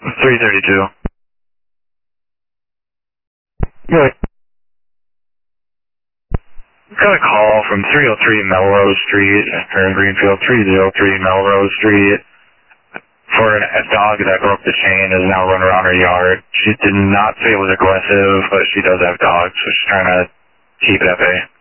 332. Yeah. Got a call from 303 Melrose Street, here in Greenfield, 303 Melrose Street, for a dog that broke the chain is now running around her yard. She did not say it was aggressive, but she does have dogs, so she's trying to keep it at bay.